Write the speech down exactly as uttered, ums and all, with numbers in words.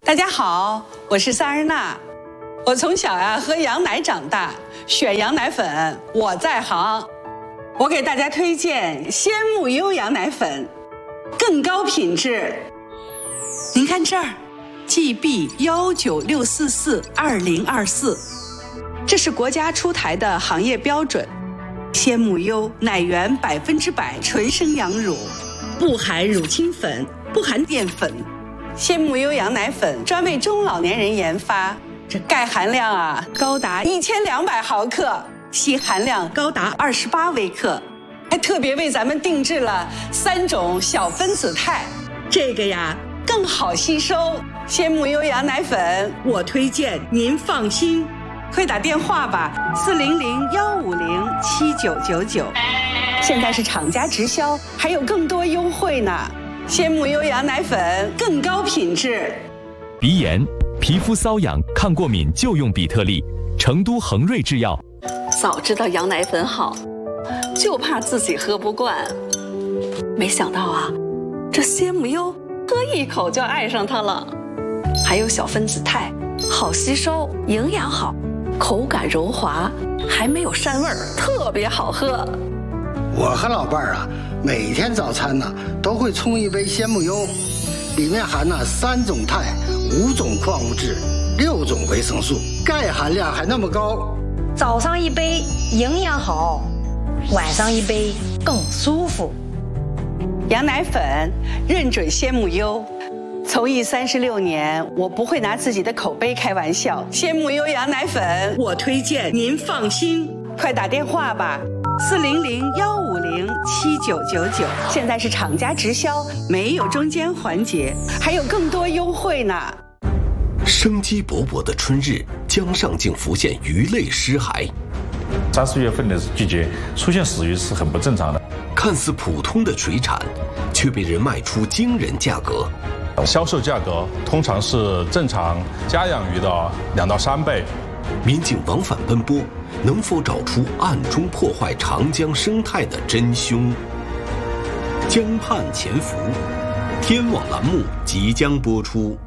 大家好，我是萨日娜。我从小呀、啊、喝羊奶长大，选羊奶粉我在行。我给大家推荐鲜木优羊奶粉，更高品质。您看这儿 ，G B 幺九六四四二零二四，这是国家出台的行业标准。鲜木优奶源百分之百纯生羊乳，不含乳清粉，不含淀粉。鲜木优羊奶粉专为中老年人研发，这钙含量啊高达一千两百毫克，硒含量高达二十八微克，还特别为咱们定制了三种小分子肽，这个呀更好吸收。鲜木优羊奶粉，我推荐您放心，快打电话吧，四零零幺五零七九九九，现在是厂家直销，还有更多优惠呢。鲜木优羊奶粉更高品质。 鼻炎、皮肤瘙痒、抗过敏就用比特利，成都恒瑞制药。 早知道羊奶粉好，就怕自己喝不惯。没想到啊，这鲜木优喝一口就爱上它了。还有小分子肽，好吸收，营养好，口感柔滑，还没有膻味儿，特别好喝。 我和老伴儿啊，每天早餐呢都会冲一杯鲜木优，里面含了三种肽、五种矿物质、六种维生素，钙含量还那么高。 早上一杯营养好，晚上一杯更舒服。 羊奶粉认准鲜木优，从艺三十六年，我不会拿自己的口碑开玩笑。鲜木优羊奶粉，我推荐您放心，快打电话吧。四零零幺五零七九九九，现在是厂家直销，没有中间环节，还有更多优惠呢。 生机勃勃的春日，江上竟浮现鱼类尸骸。 三四月份的季节出现死鱼是很不正常的。 看似普通的水产，却被人卖出惊人价格。 销售价格通常是正常家养鱼的两到三倍。 民警往返奔波，能否找出暗中破坏长江生态的真凶？江畔潜伏，天网栏目即将播出。